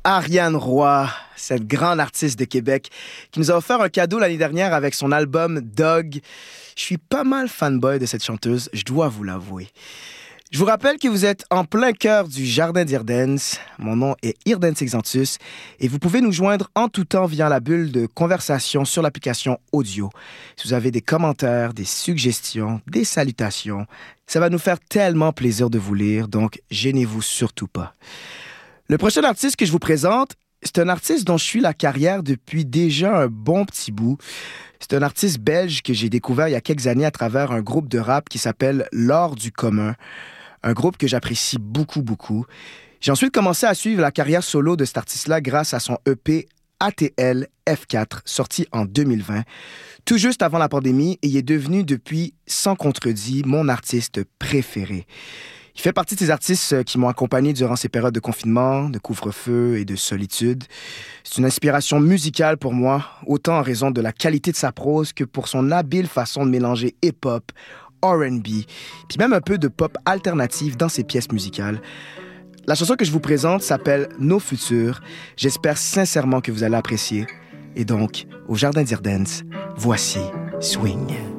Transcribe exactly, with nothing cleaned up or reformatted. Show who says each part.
Speaker 1: Ariane Roy, cette grande artiste de Québec qui nous a offert un cadeau l'année dernière avec son album Dog. Je suis pas mal fanboy de cette chanteuse, je dois vous l'avouer. Je vous rappelle que vous êtes en plein cœur du Jardin d'Irden's. Mon nom est Irden's Exantus et vous pouvez nous joindre en tout temps via la bulle de conversation sur l'application audio. Si vous avez des commentaires, des suggestions, des salutations, ça va nous faire tellement plaisir de vous lire, donc gênez-vous surtout pas. Le prochain artiste que je vous présente, c'est un artiste dont je suis la carrière depuis déjà un bon petit bout. C'est un artiste belge que j'ai découvert il y a quelques années à travers un groupe de rap qui s'appelle L'Or du commun. Un groupe que j'apprécie beaucoup, beaucoup. J'ai ensuite commencé à suivre la carrière solo de cet artiste-là grâce à son E P A T L F quatre, sorti en deux mille vingt, tout juste avant la pandémie, et il est devenu depuis, sans contredit, mon artiste préféré. Il fait partie de ces artistes qui m'ont accompagné durant ces périodes de confinement, de couvre-feu et de solitude. C'est une inspiration musicale pour moi, autant en raison de la qualité de sa prose que pour son habile façon de mélanger hip-hop, R and B, puis même un peu de pop alternative dans ses pièces musicales. La chanson que je vous présente s'appelle « Nos futurs ». J'espère sincèrement que vous allez apprécier. Et donc, au Jardin d'Irden's, voici Swing.